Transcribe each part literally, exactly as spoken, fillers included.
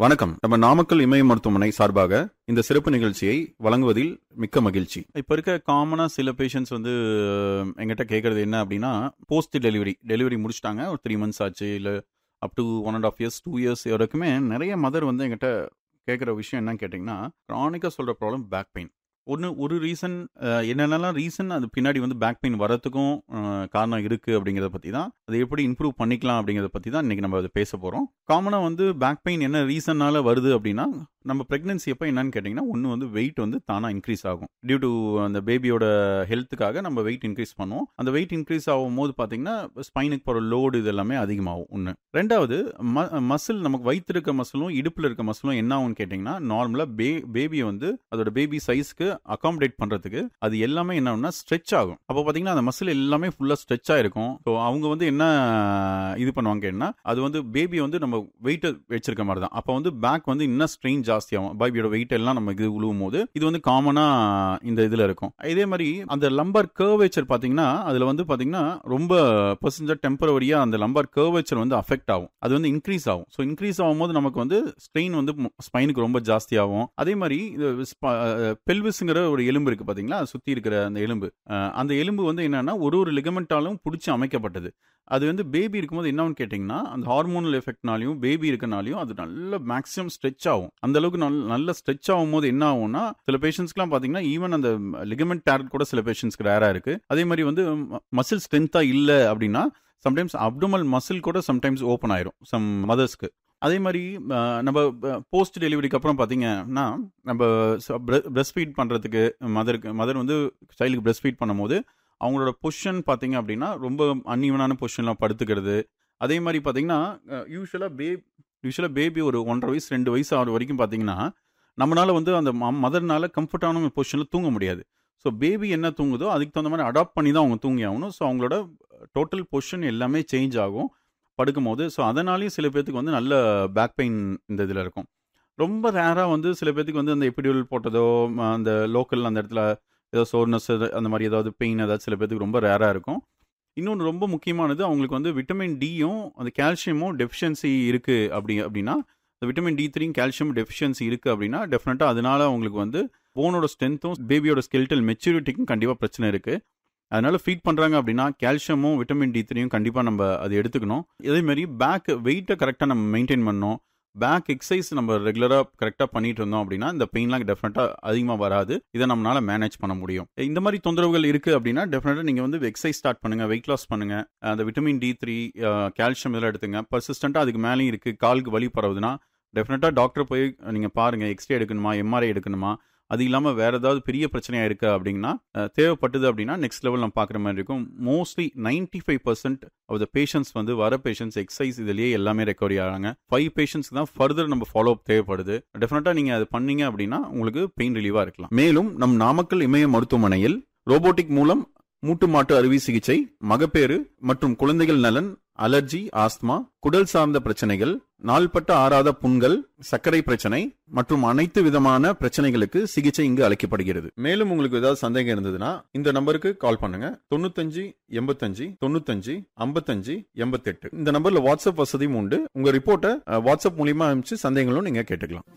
வணக்கம். நம்ம நாமக்கல் இமய மருத்துவமனை சார்பாக இந்த சிறப்பு நிகழ்ச்சியை வழங்குவதில் மிக்க மகிழ்ச்சி. இப்ப இருக்க காமனா சில பேஷண்ட்ஸ் வந்து எங்கிட்ட கேட்கறது என்ன அப்படின்னா, போஸ்ட் டெலிவரி டெலிவரி முடிச்சிட்டாங்க, ஒரு த்ரீ மந்த்ஸ் ஆச்சு, இல்ல up to one and half years two years வரைக்குமே நிறைய மதர் வந்து எங்கிட்ட கேட்குற விஷயம் என்னன்னு கேட்டிங்கன்னா, க்ரானிக்காக சொல்கிற ப்ராப்ளம் பேக் பெயின். ஒன்று ஒரு ரீசன் என்னென்னலாம் ரீசன் அது பின்னாடி வந்து பேக் பெயின் வரத்துக்கும் காரணம் இருக்குது அப்படிங்கிறத பற்றி தான், அதை எப்படி இம்ப்ரூவ் பண்ணிக்கலாம் அப்படிங்கிறத பற்றி தான் இன்றைக்கி நம்ம அதை பேச போகிறோம். காமனாக வந்து பேக் பெயின் என்ன ரீசனால் வருது அப்படின்னா, நம்ம ப்ரெக்னென்சி எப்போ என்னன்னு கேட்டிங்கன்னா, ஒன்று வந்து வெயிட் வந்து தானாக இன்க்ரீஸ் ஆகும். டியூ டு அந்த பேபியோட ஹெல்த்துக்காக நம்ம வெயிட் இன்க்ரீஸ் பண்ணுவோம். அந்த வெயிட் இன்க்ரீஸ் ஆகும் போது பார்த்தீங்கன்னா ஸ்பைனுக்கு போகிற லோடு இது எல்லாமே அதிகமாகும். ஒன்று. ரெண்டாவது, ம மசில் நமக்கு வயிற்று இருக்க மசிலும் இடுப்பில் இருக்க மசிலும் என்ன ஆகும்னு கேட்டிங்கன்னா, நார்மலாக பே பேபியை வந்து அதோட பேபி சைஸ்க்கு அகாமடேட் பண்ணுறதுக்கு அது எல்லாமே என்ன ஆகும்னா ஸ்ட்ரெச் ஆகும். அப்போ பார்த்தீங்கன்னா அந்த மசில் எல்லாமே ஃபுல்லாக ஸ்ட்ரெச் ஆகிருக்கும். ஸோ அவங்க வந்து என்ன இது பண்ணுவாங்க கேட்டிங்கன்னா, அது வந்து பேபி வந்து நம்ம வெயிட்டை வச்சிருக்க மாதிரி தான். அப்போ வந்து பேக் வந்து இன்னும் ஸ்ட்ரெயின் ஜாஸ்தியாகும். பேபியோட வெயிட் எல்லாம் நம்ம இது உழுவும் போது இது வந்து காமனா இந்த இதுல இருக்கும். இதே மாதிரி அந்த லம்பர் கர்வேச்சர் பாத்தீங்கன்னா, அதுல வந்து பாத்தீங்கன்னா ரொம்ப பர்சன்டேஜ் டெம்பரரியா அந்த லம்பர் கர்வேச்சர் வந்து அஃபெக்ட் ஆகும். அது வந்து இன்க்ரீஸ் ஆகும். ஸோ இன்க்ரீஸ் ஆகும் போது நமக்கு வந்து ஸ்ட்ரெயின் வந்து ஸ்பைனுக்கு ரொம்ப ஜாஸ்தியாகும். அதே மாதிரி பெல்விஸ்ங்கிற ஒரு எலும்பு இருக்கு பாத்தீங்களா, சுத்தி இருக்கிற அந்த எலும்பு, அந்த எலும்பு வந்து என்னன்னா ஒரு ஒரு லிகமெண்டாலும் பிடிச்சி அமைக்கப்பட்டது. அது வந்து பேபி இருக்கும்போது என்னன்னு கேட்டிங்கன்னா, அந்த ஹார்மோனல் எஃபெக்ட்னாலையும் பேபி இருக்கனாலையும் அது நல்ல மேக்ஸிமம் ஸ்ட்ரெச் ஆகும். அந்த அளவுக்கு நல்ல நல்ல ஸ்ட்ரெச் ஆகும் போது என்ன ஆகும்னா, சில பேஷண்ட்ஸ்க்குலாம் பார்த்தீங்கன்னா ஈவன் அந்த லிகமெண்ட் டேர் கூட சில பேஷண்ட்ஸ்க்கு ரேராக இருக்குது. அதே மாதிரி வந்து மசில் ஸ்ட்ரென்த்தாக இல்லை அப்படின்னா சம்டைம்ஸ் அப்டோமல் மசில் கூட சம்டைம்ஸ் ஓப்பன் ஆயிரும் சம் மதர்ஸ்க்கு. அதே மாதிரி நம்ம போஸ்ட் டெலிவரிக்கு அப்புறம் பார்த்தீங்கன்னா, நம்ம பிரெஸ்ட் ஃபீட் பண்ணுறதுக்கு மதருக்கு மதர் வந்து சைல்டுக்கு பிரெஸ்ட் ஃபீட் பண்ணும் போது அவங்களோட பொசிஷன் பார்த்தீங்க அப்படின்னா ரொம்ப அன்ஈவனான பொசிஷனில் படுத்துக்கிறது. அதே மாதிரி பார்த்தீங்கன்னா யூஸ்வலாக பே யூஸ்வலாக பேபி ஒரு ஒன்றரை வயசு ரெண்டு வயசு ஆகிற வரைக்கும் பார்த்தீங்கன்னா நம்மளால வந்து அந்த மதர்னால கம்ஃபர்டான பொசிஷனில் தூங்க முடியாது. ஸோ பேபி என்ன தூங்குதோ அதுக்கு தகுந்த மாதிரி அடாப்ட் பண்ணி தான் அவங்க தூங்கி ஆகணும். ஸோ அவங்களோட டோட்டல் பொசிஷன் எல்லாமே சேஞ்ச் ஆகும் படுக்கும் போது. ஸோ அதனாலேயும் சில பேர்த்துக்கு வந்து நல்ல பேக் பெயின் இந்த இதில் இருக்கும். ரொம்ப ரேராக வந்து சில பேர்த்துக்கு வந்து அந்த எபிடியூரல் போட்டதோ அந்த லோக்கல் அந்த இடத்துல ஏதோ சோர்னஸ் அந்த மாதிரி ஏதாவது பெயின் ஏதாவது சில பேர்த்துக்கு ரொம்ப ரேராக இருக்கும். இன்னொன்று ரொம்ப முக்கியமானது, அவங்களுக்கு வந்து விட்டமின் டியும் அந்த கால்சியமும் டெஃபிஷியன்சி இருக்குது அப்படி அப்படின்னா இந்த விட்டமின் டி த்ரீயும் கால்சியம் டெஃபிஷியன்சி இருக்குது அப்படின்னா டெஃபினட்டாக அதனால அவங்களுக்கு வந்து போனோட ஸ்ட்ரென்த்தும் பேபியோட ஸ்கெல்டல் மெச்சூரிட்டிக்கும் கண்டிப்பாக பிரச்சனை இருக்குது. அதனால ஃபீட் பண்ணுறாங்க அப்படின்னா கால்சியமும் விட்டமின் டி த்ரீயும் கண்டிப்பாக நம்ம அதை எடுத்துக்கணும். இதேமாதிரி பேக் வெயிட்டை கரெக்டாக நம்ம மெயின்டைன் பண்ணணும். பேக் எக்ஸசைஸ் நம்ம ரெகுலராக கரெக்டாக பண்ணிட்டு இருந்தோம் அப்படின்னா இந்த பெயின்லாம் டெஃபினட்டாக அதிகமாக வராது. இதை நம்மளால மேனேஜ் பண்ண முடியும். இந்த மாதிரி தொந்தரவுகள் இருக்குது அப்படின்னா டெஃபினட்டாக நீங்கள் வந்து எக்ஸசைஸ் ஸ்டார்ட் பண்ணுங்கள், வெயிட் லாஸ் பண்ணுங்கள், அந்த விட்டமின் டி த்ரீ கால்சியம் இதெல்லாம் எடுத்துங்க. பர்சிஸ்டண்ட்டாக அதுக்கு மேலேயும் இருக்குது, காலுக்கு வலி பரவுதுன்னா டெஃபினட்டாக டாக்டர் போய் நீங்கள் பாருங்கள், எக்ஸ்ரே எடுக்கணுமா, எம்ஆர்ஐ எடுக்கணுமா, அது இல்லாமல் வேறு ஏதாவது பெரிய பிரச்சனையாக இருக்குது அப்படின்னா தேவைப்பட்டது அப்படின்னா நெக்ஸ்ட் லெவல் நம்ம பார்க்குற மாதிரி இருக்கும். Mostly ninety five percent of the patients வந்து வர பேஷண்ட்ஸ் எக்ஸசைஸ் இதுலேயே எல்லாமே ரெக்கவரி ஆகிறாங்க. ஃபைவ் பேஷண்ட்ஸ்க்கு தான் ஃபர்தர் நம்ம ஃபாலோ அப் தேவைப்படுது. டெஃபினட்டாக நீங்கள் அது பண்ணீங்க அப்படின்னா உங்களுக்கு பெயின் ரிலீவாக இருக்கலாம். மேலும் நம் நாமக்கல் இமய மருத்துவமனையில் ரோபோட்டிக் மூலம் மூட்டு மாட்டு அறுவை சிகிச்சை, மகப்பேறு மற்றும் குழந்தைகள் நலன், அலர்ஜி, ஆஸ்துமா, குடல் சார்ந்த பிரச்சனைகள், நாள்பட்ட ஆறாத புண்கள், சர்க்கரை பிரச்சனை மற்றும் அனைத்து விதமான பிரச்சனைகளுக்கு சிகிச்சை இங்கு அளிக்கப்படுகிறது. மேலும் உங்களுக்கு ஏதாவது சந்தேகம் இருந்ததுன்னா இந்த நம்பருக்கு கால் பண்ணுங்க. தொண்ணூத்தஞ்சு எண்பத்தஞ்சு தொண்ணூத்தஞ்சு ஐம்பத்தஞ்சு எண்பத்தெட்டு. இந்த நம்பர்ல வாட்ஸ்அப் வசதியும் உண்டு. உங்க ரிப்போர்ட்டை வாட்ஸ்அப் மூலியமா அனுப்பிச்சு சந்தேகங்களும் நீங்க கேட்டுக்கலாம்.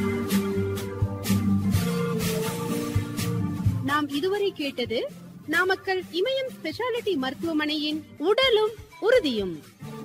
நாம் இதுவரை கேட்டது நாமக்கல் இமயம் ஸ்பெஷாலிட்டி மருத்துவமனையின் உடலும் உறுதியும்.